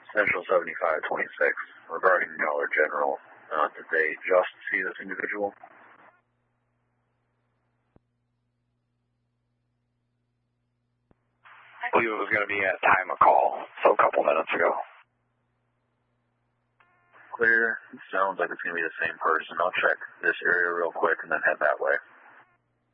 Central 7526, regarding Dollar General. Did they just see this individual? I believe it was going to be at time of call, so a couple minutes ago. Clear. Sounds like it's going to be the same person. I'll check this area real quick and then head that way.